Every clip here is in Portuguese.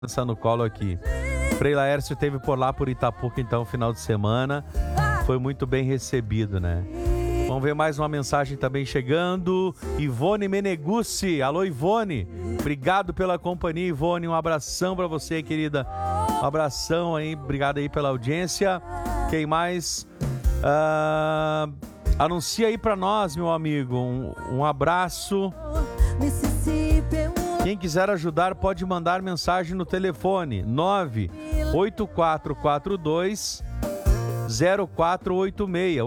no colo aqui. Frei Laércio esteve por lá, por Itapuca, então, final de semana. Foi muito bem recebido, né? Vamos ver mais uma mensagem também chegando. Ivone Menegucci. Alô, Ivone. Obrigado pela companhia, Ivone. Um abração pra você, querida. Um abração aí. Obrigado aí pela audiência. Quem mais? Anuncia aí pra nós, meu amigo. Um abraço. Quem quiser ajudar pode mandar mensagem no telefone 98442 0486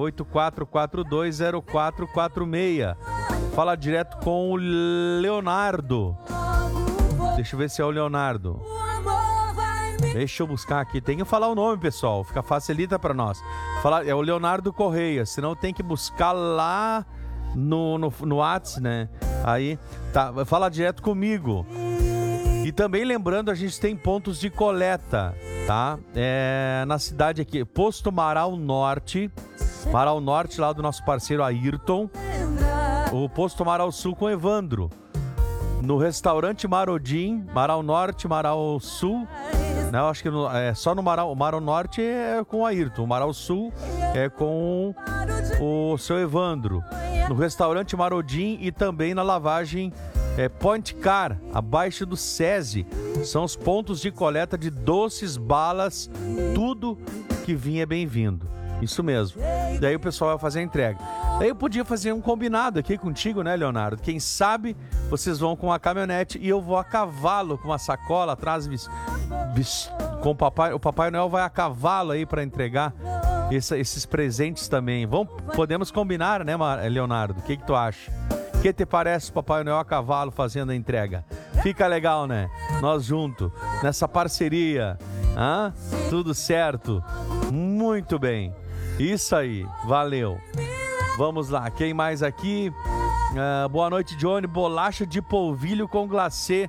84420446. Fala direto com o Leonardo. Deixa eu ver se é o Leonardo. Deixa eu buscar aqui. Tem que falar o nome, pessoal. Facilita pra nós. É o Leonardo Correia. Senão tem que buscar lá no WhatsApp, né? Aí, tá. Fala direto comigo. E também lembrando, a gente tem pontos de coleta, tá? Na cidade aqui, Posto Marau Norte, lá do nosso parceiro Ayrton. O Posto Marau Sul com Evandro. No restaurante Marodim, Marau Norte, Marau Sul. Né? Eu acho que só no Marau Norte é com o Ayrton. O Marau Sul é com o seu Evandro. No restaurante Marodim e também na lavagem Point Car, abaixo do SESI. São os pontos de coleta de doces, balas, tudo que vinha é bem-vindo. Isso mesmo. Daí o pessoal vai fazer a entrega. Daí eu podia fazer um combinado aqui contigo, né, Leonardo? Quem sabe vocês vão com uma caminhonete e eu vou a cavalo com uma sacola atrás com o Papai Noel vai a cavalo aí para entregar esses presentes também. Podemos combinar, né, Leonardo? O que tu acha? O que te parece o Papai Noel a cavalo fazendo a entrega? Fica legal, né? Nós juntos, nessa parceria. Tudo certo? Muito bem. Isso aí, valeu. Vamos lá, quem mais aqui? Boa noite, Johnny. Bolacha de polvilho com glacê.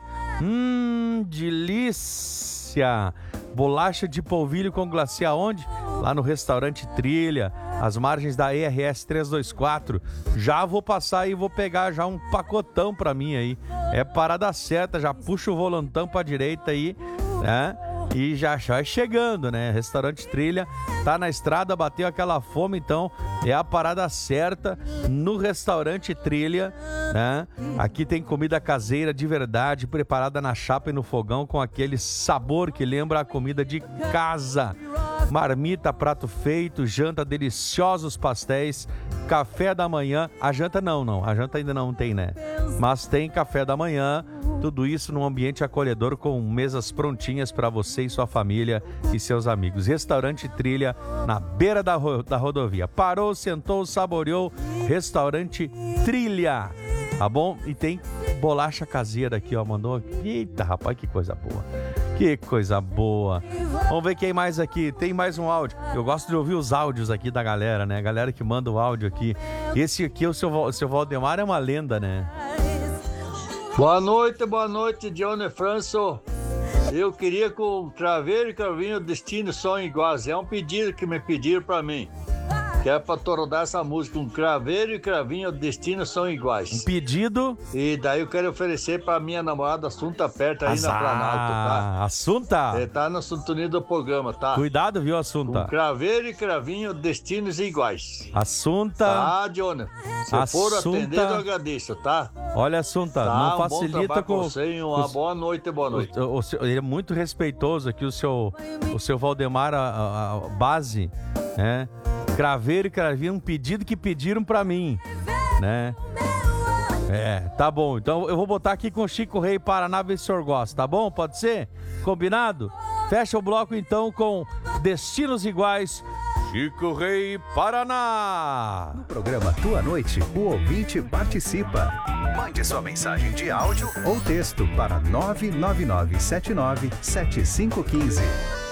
Delícia. Bolacha de polvilho com glacê aonde? Lá no restaurante Trilha, às margens da ERS 324. Já vou passar e vou pegar já um pacotão pra mim aí. É parada certa, já puxa o volantão pra direita aí, né? E já chegando, né? Restaurante Trilha, tá na estrada, bateu aquela fome, então é a parada certa no restaurante Trilha, né? Aqui tem comida caseira de verdade, preparada na chapa e no fogão com aquele sabor que lembra a comida de casa. Marmita, prato feito, janta, deliciosos pastéis, café da manhã. A janta não, a janta ainda não tem, né? Mas tem café da manhã, tudo isso num ambiente acolhedor com mesas prontinhas para você e sua família e seus amigos. Restaurante Trilha, na beira da rodovia. Parou, sentou, saboreou, restaurante Trilha, tá bom? E tem bolacha caseira aqui, ó, mandou. Eita, rapaz, que coisa boa. Que coisa boa. Vamos ver quem mais aqui. Tem mais um áudio. Eu gosto de ouvir os áudios aqui da galera, né? A galera que manda o áudio aqui. Esse aqui, o seu Valdemar, é uma lenda, né? Boa noite, Johnny Franço. Eu queria com Craveiro e Cravinho Destino São Iguais. É um pedido que me pediram pra mim. Que é pra rodar essa música. Um Craveiro e Cravinho Destino São Iguais. Um pedido. E daí eu quero oferecer pra minha namorada Assunta perto aí na Planalto, tá? Assunta? Você tá na sintonia do programa, tá? Cuidado, viu, Assunta? Um Craveiro e Cravinho Destinos Iguais. Assunta. Tá, Johnny? Se for atender, eu agradeço, tá? Olha, Assunta, tá, não facilita com você. Uma boa noite. Ele é muito respeitoso aqui, o seu Valdemar, a base, né? Craveiro e Cravinho, um pedido que pediram pra mim, né? Tá bom. Então eu vou botar aqui com o Chico Rei Paraná, ver se o senhor gosta, tá bom? Pode ser? Combinado? Fecha o bloco então com Destinos Iguais, Chico Rei Paraná. No programa Tua Noite, o ouvinte participa. Mande sua mensagem de áudio ou texto para 999797515.